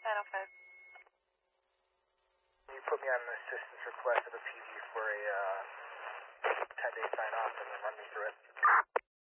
905. You put me on an assistance request at a PV for a 10-day sign-off and then run me through it.